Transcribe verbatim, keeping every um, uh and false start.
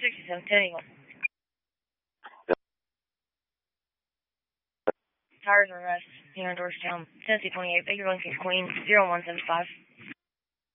sixty-seven, ten Eagle. Tires are rest, you know, Georgetown, Tennessee twenty-eight, Baker Lincoln, Queen, zero one seven five.